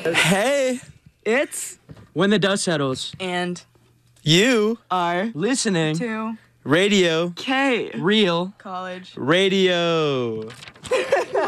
Hey, It's When the dust settles. and you are Listening. to radio K Real. College. radio.